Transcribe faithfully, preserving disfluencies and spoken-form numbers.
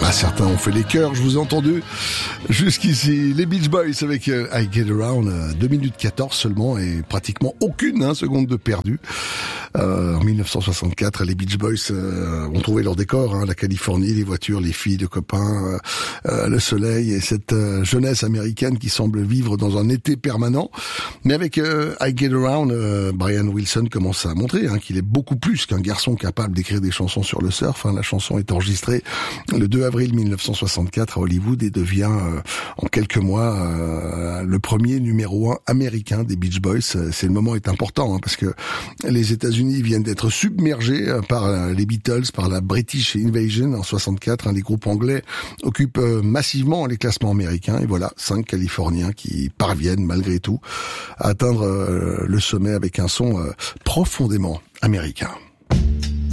Ah, certains ont fait les chœurs, je vous ai entendu jusqu'ici. Les Beach Boys avec euh, I Get Around, euh, deux minutes quatorze seulement et pratiquement aucune hein, seconde de perdu. Euh, en dix-neuf cent soixante-quatre, les Beach Boys euh, ont trouvé leur décor, hein, la Californie, les voitures, les filles, les copains, euh, euh, le soleil et cette euh, jeunesse américaine qui semble vivre dans un été permanent. Mais avec euh, I Get Around, euh, Brian Wilson commence à montrer hein, qu'il est beaucoup plus qu'un garçon capable d'écrire des chansons sur le surf. Hein. La chanson est enregistrée le deux avril mille neuf cent soixante-quatre à Hollywood et devient euh, en quelques mois euh, le premier numéro un américain des Beach Boys. C'est le moment est important hein, parce que les États-Unis viennent d'être submergés par les Beatles, par la British Invasion en soixante-quatre. Hein, les groupes anglais occupent euh, massivement les classements américains et voilà cinq Californiens qui parviennent malgré tout à atteindre euh, le sommet avec un son euh, profondément américain.